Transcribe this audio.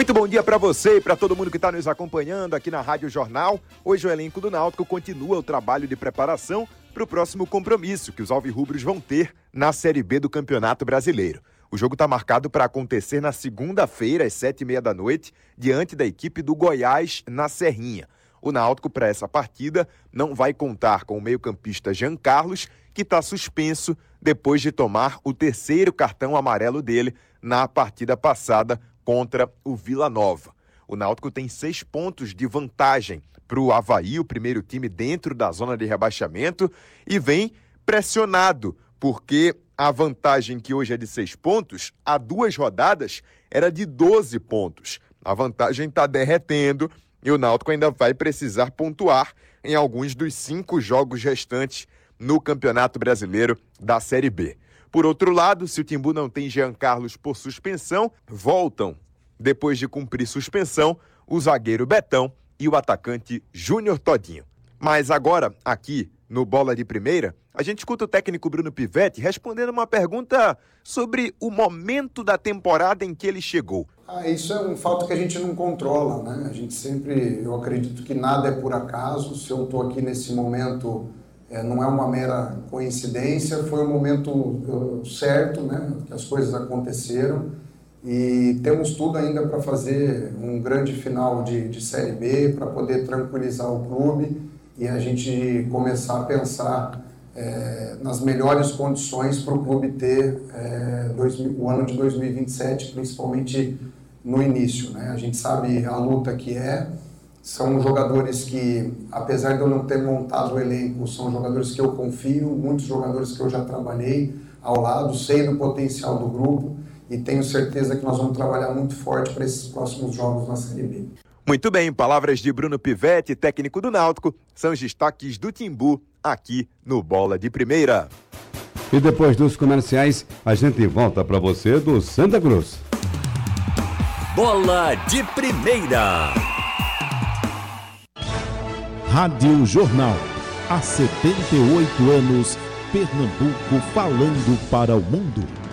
Muito bom dia para você e para todo mundo que está nos acompanhando aqui na Rádio Jornal. Hoje o elenco do Náutico continua o trabalho de preparação para o próximo compromisso que os alvirrubros vão ter na Série B do Campeonato Brasileiro. O jogo está marcado para acontecer na segunda-feira, às 7h30 da noite, diante da equipe do Goiás, na Serrinha. O Náutico, para essa partida, não vai contar com o meio-campista Jean Carlos, que está suspenso depois de tomar o terceiro cartão amarelo dele na partida passada contra o Vila Nova. O Náutico tem 6 pontos de vantagem para o Avaí, o primeiro time dentro da zona de rebaixamento, e vem pressionado, porque a vantagem que hoje é de 6 pontos, há 2 rodadas era de 12 pontos. A vantagem está derretendo e o Náutico ainda vai precisar pontuar em alguns dos 5 jogos restantes no Campeonato Brasileiro da Série B. Por outro lado, se o Timbu não tem Jean Carlos por suspensão, voltam, depois de cumprir suspensão, o zagueiro Betão e o atacante Júnior Todinho. Mas agora, aqui no Bola de Primeira, a gente escuta o técnico Bruno Pivetti respondendo uma pergunta sobre o momento da temporada em que ele chegou. Isso é um fato que a gente não controla, né? A gente sempre, eu acredito que nada é por acaso. Se eu estou aqui nesse momento, não é uma mera coincidência, foi o momento certo, né? Que as coisas aconteceram e temos tudo ainda para fazer um grande final de Série B, para poder tranquilizar o clube e a gente começar a pensar nas melhores condições para o clube ter o ano de 2027, principalmente no início, né? A gente sabe a luta que são jogadores que, apesar de eu não ter montado o elenco, são jogadores que eu confio, muitos jogadores que eu já trabalhei ao lado, sei do potencial do grupo e tenho certeza que nós vamos trabalhar muito forte para esses próximos jogos na Série B. Muito bem, palavras de Bruno Pivetti, técnico do Náutico, são os destaques do Timbu aqui no Bola de Primeira. E depois dos comerciais, a gente volta para você do Santa Cruz. Bola de Primeira. Rádio Jornal. Há 78 anos, Pernambuco falando para o mundo.